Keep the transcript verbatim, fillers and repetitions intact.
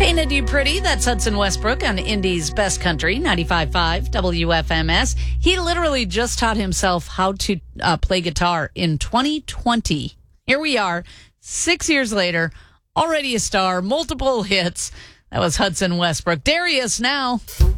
Painted You Pretty, that's Hudson Westbrook on Indy's Best Country, ninety-five point five W F M S. He literally just taught himself how to uh, play guitar in twenty twenty. Here we are, six years later, already a star, multiple hits. That was Hudson Westbrook. Darius now.